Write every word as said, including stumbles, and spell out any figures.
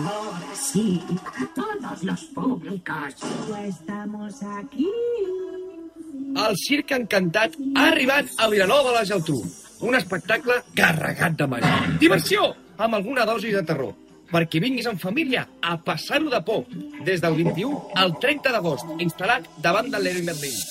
Ahora sí, todos los públicos. Estamos aquí. El Circ Encantat ha arribat a Vilanova de la Geltrú. Un espectacle carregat de màgia. Diversió, amb alguna dosi de terror. Perquè vinguis en família a passar-ho de por. Des del vint-i-u al trenta d'agost, instal·lat davant del Leroy Merlin.